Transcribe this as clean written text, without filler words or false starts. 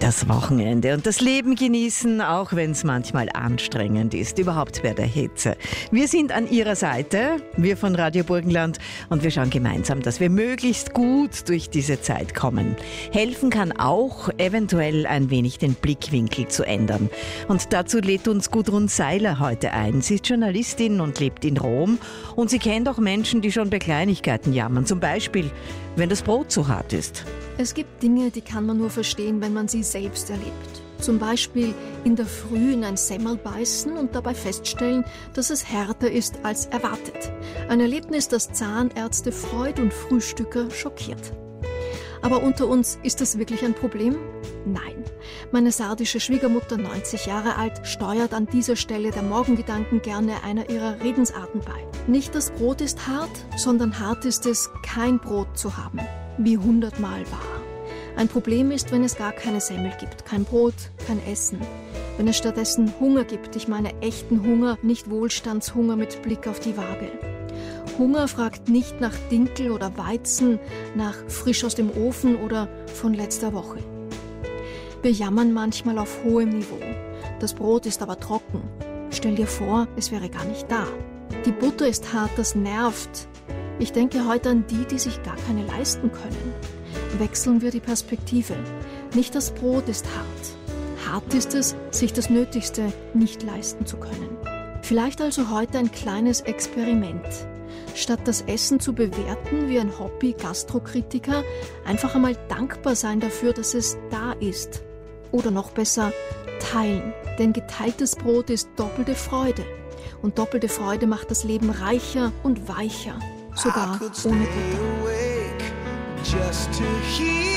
Das Wochenende und das Leben genießen, auch wenn es manchmal anstrengend ist, überhaupt bei der Hitze. Wir sind an Ihrer Seite, wir von Radio Burgenland, und wir schauen gemeinsam, dass wir möglichst gut durch diese Zeit kommen. Helfen kann auch, eventuell ein wenig den Blickwinkel zu ändern. Und dazu lädt uns Gudrun Seiler heute ein. Sie ist Journalistin und lebt in Rom, und sie kennt auch Menschen, die schon bei Kleinigkeiten jammern. Zum Beispiel, wenn das Brot zu hart ist. Es gibt Dinge, die kann man nur verstehen, wenn man sie selbst erlebt. Zum Beispiel in der Früh in ein Semmel beißen und dabei feststellen, dass es härter ist als erwartet. Ein Erlebnis, das Zahnärzte freut und Frühstücker schockiert. Aber unter uns, ist das wirklich ein Problem? Nein. Meine sardische Schwiegermutter, 90 Jahre alt, steuert an dieser Stelle der Morgengedanken gerne einer ihrer Redensarten bei. Nicht das Brot ist hart, sondern hart ist es, kein Brot zu haben. Wie 100-mal wahr. Ein Problem ist, wenn es gar keine Semmel gibt, kein Brot, kein Essen. Wenn es stattdessen Hunger gibt, ich meine echten Hunger, nicht Wohlstandshunger mit Blick auf die Waage. Hunger fragt nicht nach Dinkel oder Weizen, nach frisch aus dem Ofen oder von letzter Woche. Wir jammern manchmal auf hohem Niveau. Das Brot ist aber trocken. Stell dir vor, es wäre gar nicht da. Die Butter ist hart, das nervt. Ich denke heute an die, die sich gar keine leisten können. Wechseln wir die Perspektive. Nicht das Brot ist hart. Hart ist es, sich das Nötigste nicht leisten zu können. Vielleicht also heute ein kleines Experiment. Statt das Essen zu bewerten wie ein Hobby-Gastrokritiker, einfach einmal dankbar sein dafür, dass es da ist. Oder noch besser, teilen. Denn geteiltes Brot ist doppelte Freude. Und doppelte Freude macht das Leben reicher und weicher. Sogar ohne Butter.